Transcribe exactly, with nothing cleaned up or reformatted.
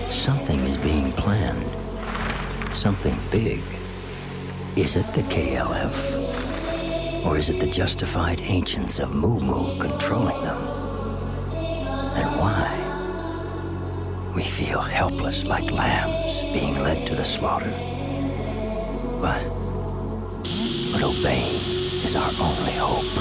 Something is being planned. Something big. Is it the K L F? Or is it the justified ancients of Mu Mu controlling them? And why? We feel helpless like lambs being led to the slaughter. But, but obeying is our only hope.